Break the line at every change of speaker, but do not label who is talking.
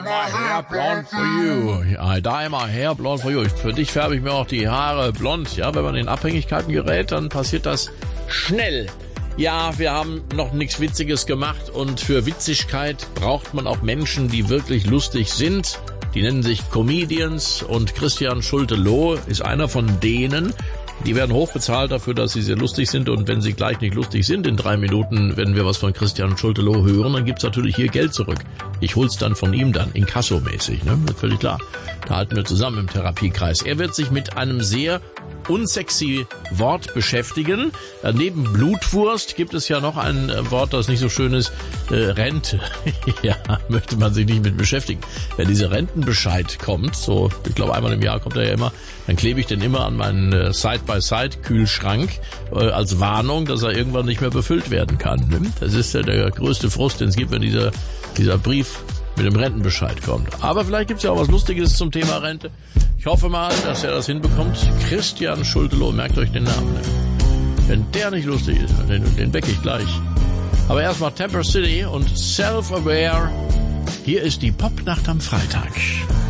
my hair blonde for you. I dye my hair blonde for you. Für dich färbe ich mir auch die Haare blond. Ja, wenn man in Abhängigkeiten gerät, dann passiert das schnell. Ja, wir haben noch nichts Witziges gemacht und für Witzigkeit braucht man auch Menschen, die wirklich lustig sind. Die nennen sich Comedians und Christian Schulte-Loh ist einer von denen. Die werden hochbezahlt dafür, dass sie sehr lustig sind und wenn sie gleich nicht lustig sind, in 3 Minuten, wenn wir was von Christian Schulte-Loh hören, dann gibt's natürlich hier Geld zurück. Ich hol's dann von ihm dann, Inkasso-mäßig, ne? Völlig klar. Da halten wir zusammen im Therapiekreis. Er wird sich mit einem sehr unsexy Wort beschäftigen. Neben Blutwurst gibt es ja noch ein Wort, das nicht so schön ist, Rente. Ja, möchte man sich nicht mit beschäftigen. Wenn dieser Rentenbescheid kommt, so, ich glaube einmal im Jahr kommt er ja immer, dann klebe ich den immer an meinen Side-by-Side-Kühlschrank als Warnung, dass er irgendwann nicht mehr befüllt werden kann. Ne? Das ist ja der größte Frust, den es gibt, wenn dieser Brief mit dem Rentenbescheid kommt. Aber vielleicht gibt's ja auch was Lustiges zum Thema Rente. Ich hoffe mal, dass er das hinbekommt. Christian Schulte-Loh, merkt euch den Namen. Ne? Wenn der nicht lustig ist, den wecke ich gleich. Aber erstmal Temper City und Self-Aware. Hier ist die Popnacht am Freitag.